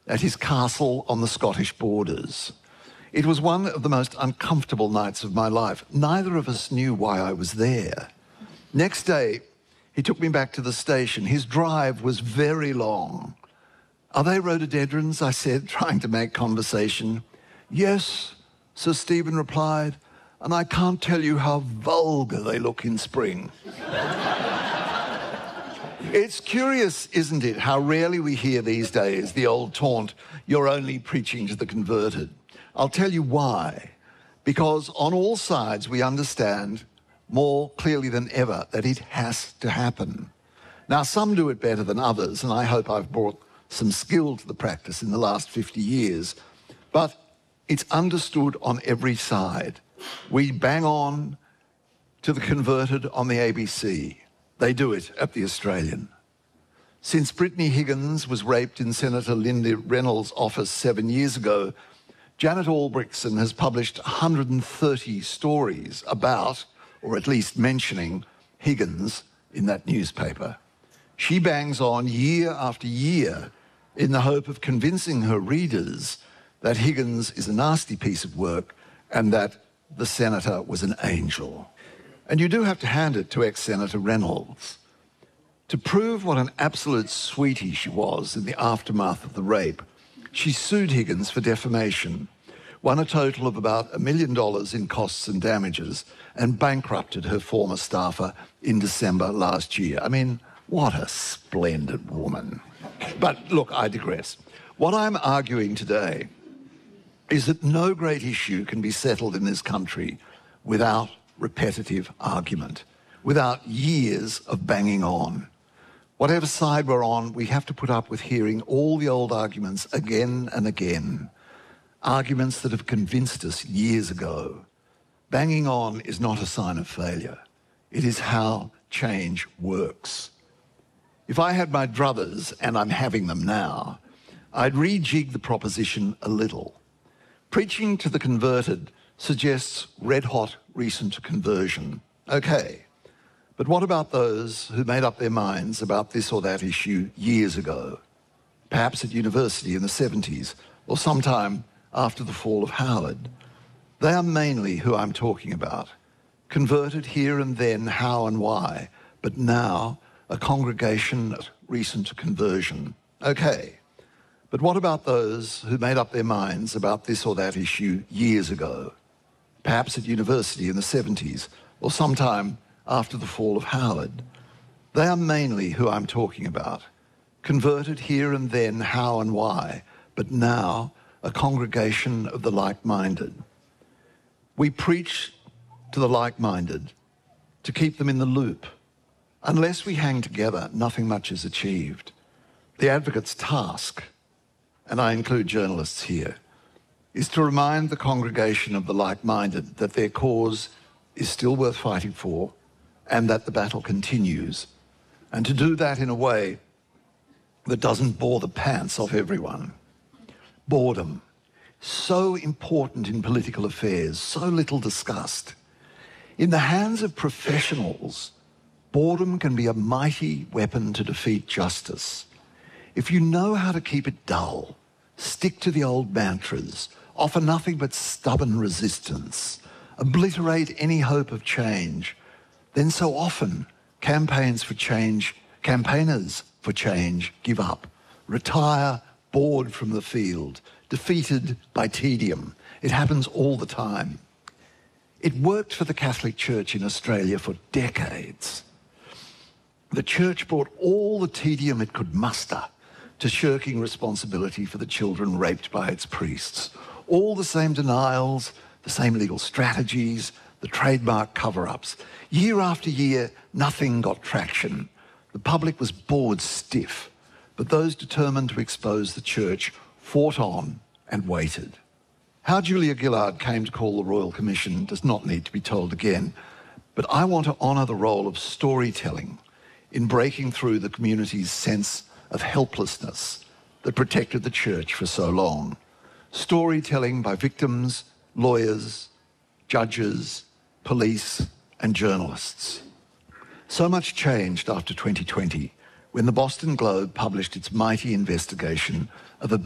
at his castle on the Scottish borders. It was one of the most uncomfortable nights of my life. Neither of us knew why I was there. Next day, he took me back to the station. His drive was very long. "Are they rhododendrons?" I said, trying to make conversation. "Yes," Sir Stephen replied, "and I can't tell you how vulgar they look in spring." It's curious, isn't it, how rarely we hear these days the old taunt, "You're only preaching to the converted." I'll tell you why. Because on all sides we understand more clearly than ever that it has to happen. Now, some do it better than others, and I hope I've brought some skill to the practice in the last 50 years, but it's understood on every side. We bang on to the converted on the ABC. They do it at the Australian. Since Brittany Higgins was raped in Senator Linda Reynolds' office 7 years ago, Janet Albrechtsen has published 130 stories about, or at least mentioning, Higgins in that newspaper. She bangs on year after year in the hope of convincing her readers that Higgins is a nasty piece of work and that the senator was an angel. And you do have to hand it to ex-Senator Reynolds. To prove what an absolute sweetie she was in the aftermath of the rape, she sued Higgins for defamation, won a total of about $1 million in costs and damages, and bankrupted her former staffer in December last year. I mean, what a splendid woman. But look, I digress. What I'm arguing today is that no great issue can be settled in this country without repetitive argument, without years of banging on. Whatever side we're on, we have to put up with hearing all the old arguments again and again, arguments that have convinced us years ago. Banging on is not a sign of failure. It is how change works. If I had my druthers, and I'm having them now, I'd rejig the proposition a little. Preaching to the converted suggests red-hot recent conversion. Okay, but what about those who made up their minds about this or that issue years ago? Perhaps at university in the 70s, or sometime after the fall of Howard. They are mainly who I'm talking about. Converted here and then, how and why, but now a congregation of recent conversion. Okay, but what about those who made up their minds about this or that issue years ago? Perhaps at university in the 70s, or sometime after the fall of Howard. They are mainly who I'm talking about. Converted here and then, how and why, but now a congregation of the like-minded. We preach to the like-minded to keep them in the loop. Unless we hang together, nothing much is achieved. The advocate's task, and I include journalists here, is to remind the congregation of the like-minded that their cause is still worth fighting for and that the battle continues, and to do that in a way that doesn't bore the pants off everyone. Boredom, so important in political affairs, so little discussed. In the hands of professionals, boredom can be a mighty weapon to defeat justice. If you know how to keep it dull, stick to the old mantras, offer nothing but stubborn resistance, obliterate any hope of change, then so often campaigners for change give up, retire bored from the field, defeated by tedium. It happens all the time. It worked for the Catholic Church in Australia for decades. The Church brought all the tedium it could muster to shirking responsibility for the children raped by its priests. All the same denials, the same legal strategies, the trademark cover-ups. Year after year, nothing got traction. The public was bored stiff, but those determined to expose the Church fought on and waited. How Julia Gillard came to call the Royal Commission does not need to be told again, but I want to honour the role of storytelling in breaking through the community's sense of helplessness that protected the Church for so long. Storytelling by victims, lawyers, judges, police, and journalists. So much changed after 2020 when the Boston Globe published its mighty investigation of